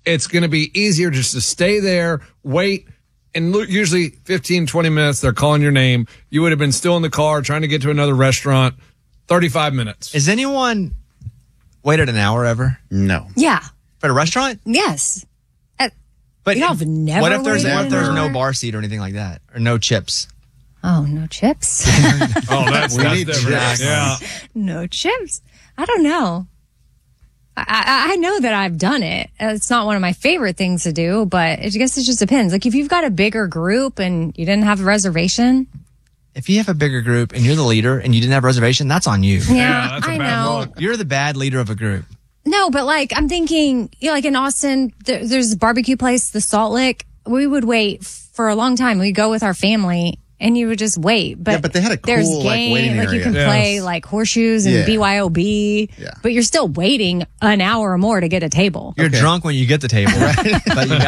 it's going to be easier just to stay there, wait, and usually 15, 20 minutes, they're calling your name. You would have been still in the car trying to get to another restaurant, 35 minutes. Has anyone waited an hour ever? No. Yeah. For a restaurant? Yes. But you know, I've never what if there's waited an no hour? bar seat or anything like that? Or no chips? Oh, no chips? Oh, that's different. Yeah. No chips? I don't know. I know that I've done it. It's not one of my favorite things to do, but I guess it just depends. Like if you've got a bigger group and you didn't have a reservation. If you have a bigger group and you're the leader and you didn't have a reservation, that's on you. Yeah, that's a I bad know. look. You're the bad leader of a group. No, but like I'm thinking, like in Austin, there's a barbecue place, the Salt Lick. We would wait for a long time. We'd go with our family. And you would just wait. But, but they had a cool, there's like, waiting like you area. can play like horseshoes and BYOB. Yeah. But you're still waiting an hour or more to get a table. You're drunk when you get the table, but you